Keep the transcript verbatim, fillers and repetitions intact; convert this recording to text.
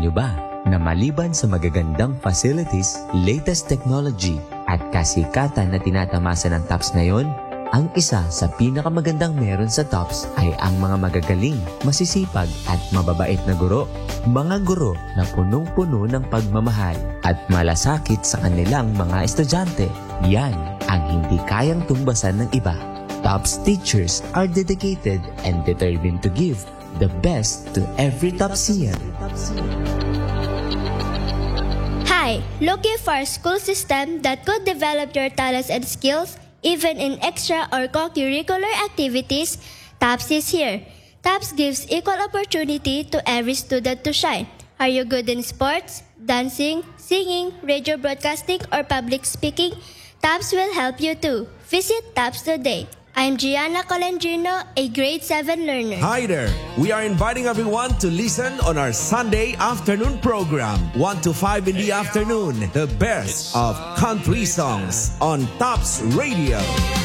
Alam nyo ba na maliban sa magagandang facilities, latest technology at kasikatan na tinatamasa ng TOPS ngayon, ang isa sa pinakamagandang meron sa TOPS ay ang mga magagaling, masisipag at mababait na guro. Mga guro na punong-puno ng pagmamahal at malasakit sa kanilang mga estudyante. Yan ang hindi kayang tumbasan ng iba. TOPS teachers are dedicated and determined to give the best to every TOPSian. Hi, looking for a school system that could develop your talents and skills even in extra or co-curricular activities? TOPS is here. TOPS gives equal opportunity to every student to shine. Are you good in sports, dancing, singing, radio broadcasting, or public speaking? TOPS will help you too. Visit TOPS today. I'm Gianna Colendrino, a grade seven learner. Hi there! We are inviting everyone to listen on our Sunday afternoon program, one to five in the afternoon, the best of country songs on TOPS Radio.